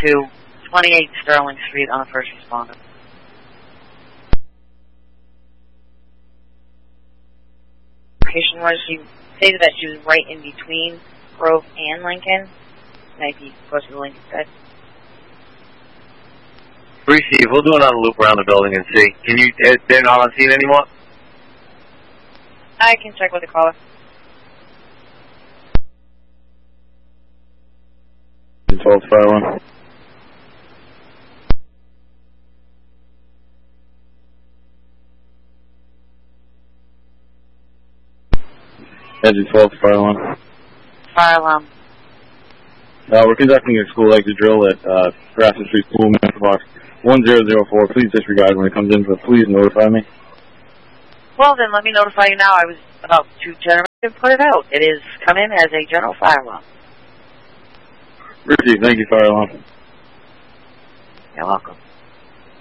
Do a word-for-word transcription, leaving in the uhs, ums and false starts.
to twenty-eight Sterling Street on a first responder. Location was she stated that she was right in between Grove and Lincoln. Might be close to the Lincoln side. Receive. We'll do another loop around the building and see. Can you? They're not on scene anymore. I can check with the caller. twelve fire one. Engine twelve fire one. Fire alarm. Uh, we're conducting a school exit drill at uh, Grafton Street School, Master Box one zero zero four. Please disregard when it comes in, but please notify me. Well, then let me notify you now. I was about to generate and put it out. It is come in as a general fire alarm. Receive. Thank you, fire alarm. You're welcome.